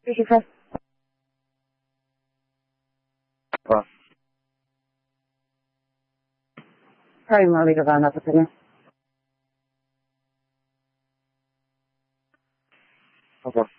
继续说。Правильно ли вона питання? Ага.